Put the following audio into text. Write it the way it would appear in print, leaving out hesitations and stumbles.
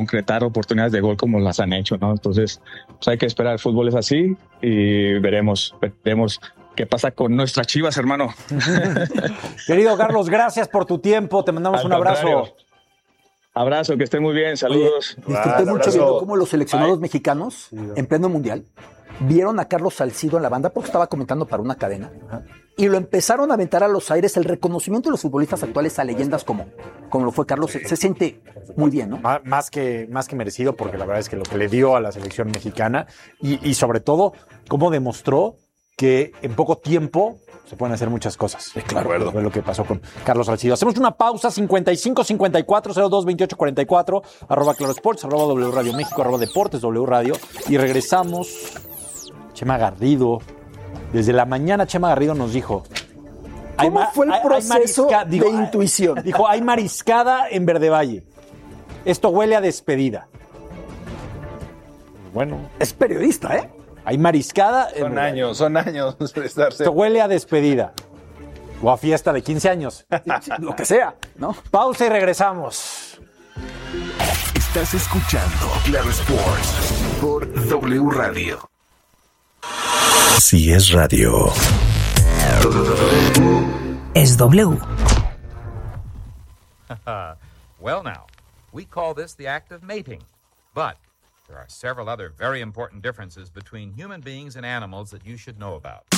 concretar oportunidades de gol como las han hecho, ¿no? Entonces, pues hay que esperar. El fútbol es así y veremos qué pasa con nuestras Chivas, hermano. Querido Carlos, gracias por tu tiempo. Te mandamos un abrazo. Abrazo, que esté muy bien. Saludos. Oye, disfruté mucho viendo cómo los seleccionados mexicanos, en pleno mundial, vieron a Carlos Salcido en la banda porque estaba comentando para una cadena. Y lo empezaron a aventar a los aires. El reconocimiento de los futbolistas actuales a leyendas como lo fue Carlos se siente muy bien, ¿no? Más que merecido, porque la verdad es que lo que le dio a la selección mexicana y sobre todo cómo demostró que en poco tiempo se pueden hacer muchas cosas. Sí, claro. Fue lo que pasó con Carlos Salcido. Hacemos una pausa, 55-54-02-28-44, @Claro Sports, @W Radio México, @Deportes W Radio, y regresamos. Chema Garrido. Desde la mañana Chema Garrido nos dijo... ¿Cómo fue el proceso de intuición? Dijo, hay mariscada en Verde Valle. Esto huele a despedida. Bueno. Es periodista, ¿eh? Hay mariscada. Son años de estarse. Esto huele a despedida. O a fiesta de 15 años. Lo que sea, ¿no? Pausa y regresamos. Estás escuchando Claro Sports por W Radio. Si es radio, es W. Well, now, we call this the act of mating, but there are several other very important differences between human beings and animals that you should know about.